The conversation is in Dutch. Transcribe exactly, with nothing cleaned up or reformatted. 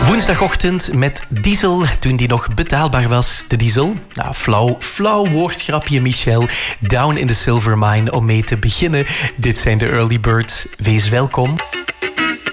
Woensdagochtend met Diesel, toen die nog betaalbaar was, de Diesel. Nou, flauw, flauw woordgrapje, Michel. Down in the Silver Mine om mee te beginnen. Dit zijn de Early Birds. Wees welkom.